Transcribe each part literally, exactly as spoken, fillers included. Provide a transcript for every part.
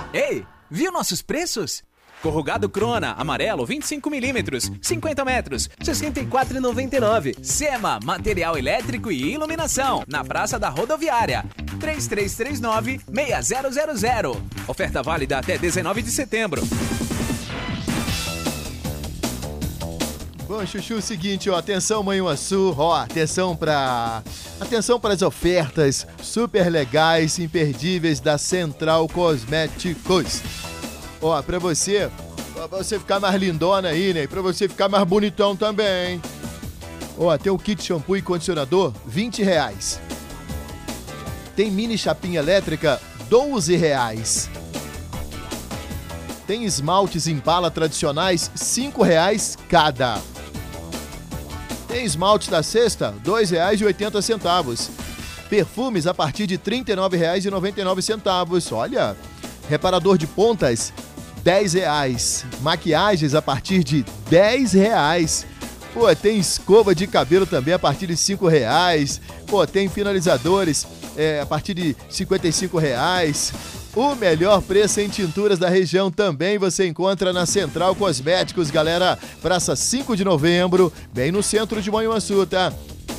Ei, viu nossos preços? Corrugado Crona, amarelo, vinte e cinco milímetros, cinquenta metros, sessenta e quatro reais e noventa e nove centavos. Sema, material elétrico e iluminação, na Praça da Rodoviária. três três três nove, seis zero zero zero. Oferta válida até dezenove de setembro. Bom, Chuchu, o seguinte, ó, atenção Manhuaçu, ó, atenção para atenção para as ofertas super legais, imperdíveis da Central Cosméticos. Ó, pra você, pra você ficar mais lindona aí, né? E pra você ficar mais bonitão também. Ó, tem o kit shampoo e condicionador, vinte reais. Tem mini chapinha elétrica, doze reais. Tem esmaltes Impala tradicionais, cinco reais cada. Tem esmalte da cesta, dois reais e oitenta centavos. Perfumes a partir de trinta e nove reais e noventa e nove centavos. Olha, reparador de pontas, dez reais. Maquiagens a partir de dez reais. Pô, tem escova de cabelo também a partir de cinco reais. Pô, tem finalizadores é, a partir de cinquenta e cinco reais. O melhor preço em tinturas da região também você encontra na Central Cosméticos, galera. Praça cinco de novembro, bem no centro de Manhuaçu, tá?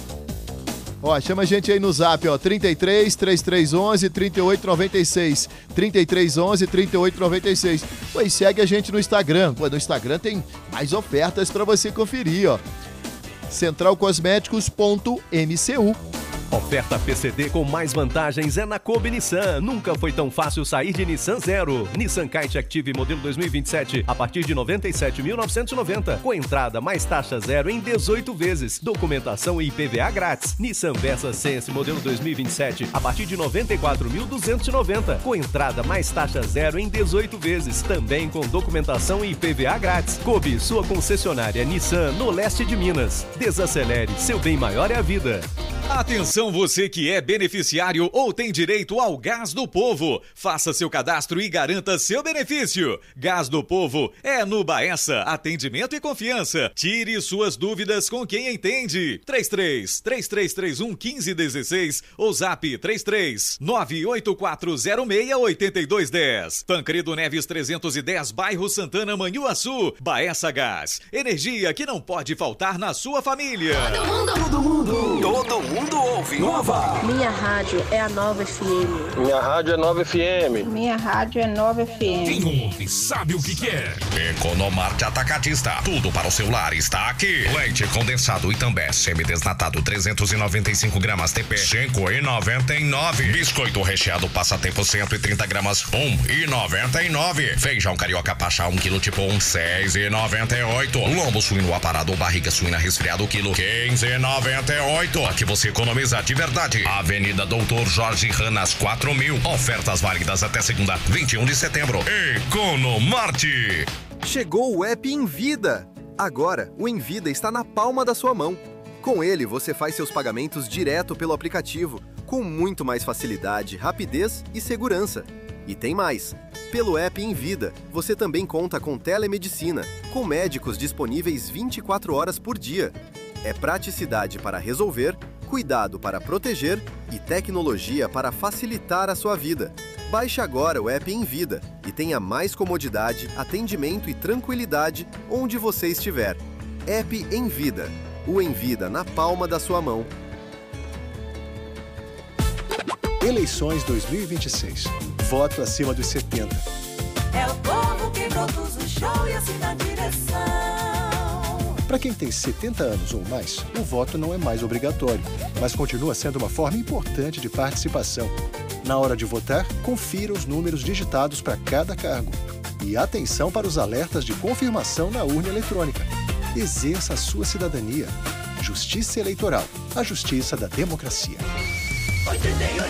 Ó, chama a gente aí no zap, ó, trinta e três, trinta e três onze, trinta e oito noventa e seis. trinta e três onze, trinta e oito noventa e seis. Pô, e segue a gente no Instagram. Pô, no Instagram tem mais ofertas pra você conferir, ó. central cosméticos ponto m c u. Oferta P C D com mais vantagens é na Kobe Nissan. Nunca foi tão fácil sair de Nissan Zero. Nissan Kite Active modelo dois mil e vinte e sete a partir de noventa e sete mil novecentos e noventa. Com entrada mais taxa zero em dezoito vezes. Documentação e I P V A grátis. Nissan Versa Sense modelo dois mil e vinte e sete a partir de noventa e quatro mil duzentos e noventa. Com entrada mais taxa zero em dezoito vezes. Também com documentação e I P V A grátis. Kobe, sua concessionária Nissan no leste de Minas. Desacelere, seu bem maior é a vida. Atenção você que é beneficiário ou tem direito ao Gás do Povo. Faça seu cadastro e garanta seu benefício. Gás do Povo é no Baessa. Atendimento e confiança. Tire suas dúvidas com quem entende. três três, três três três um, um cinco um seis ou zap três três nove oito quatro zero seis oito dois um zero. Tancredo Neves trezentos e dez, bairro Santana, Manhuaçu. Baessa Gás. Energia que não pode faltar na sua família. Todo mundo. Todo mundo. Todo mundo. Mundo ouve Nova. Minha rádio é a Nova F M. Minha rádio é Nova F M. Minha rádio é Nova F M. Quem ouve sabe o que quer. Economarte Atacadista. Tudo para o celular está aqui. Leite condensado Itambé semidesnatado trezentos e noventa e cinco gramas T P cinco reais e noventa e nove centavos. Biscoito recheado Passatempo cento e trinta gramas um real e noventa e nove centavos. Feijão carioca Pacha um quilo tipo um seis reais e noventa e oito centavos. Lombo suíno aparado ou barriga suína resfriado quilo quinze reais e noventa e oito centavos. Aqui você economiza de verdade. Avenida Doutor Jorge Ranas quatro mil. Ofertas válidas até segunda, vinte e um de setembro. Economarte. Chegou o app Envida. Agora, o Envida está na palma da sua mão. Com ele, você faz seus pagamentos direto pelo aplicativo, com muito mais facilidade, rapidez e segurança. E tem mais. Pelo app Envida, você também conta com telemedicina, com médicos disponíveis vinte e quatro horas por dia. É praticidade para resolver, cuidado para proteger e tecnologia para facilitar a sua vida. Baixe agora o app Envida e tenha mais comodidade, atendimento e tranquilidade onde você estiver. App Envida. O Envida na palma da sua mão. Eleições dois mil e vinte e seis. Voto acima dos setenta. É o povo que produz o show e assina a direção. Para quem tem setenta anos ou mais, o voto não é mais obrigatório, mas continua sendo uma forma importante de participação. Na hora de votar, confira os números digitados para cada cargo. E atenção para os alertas de confirmação na urna eletrônica. Exerça a sua cidadania. Justiça Eleitoral. A justiça da democracia. oitenta e oito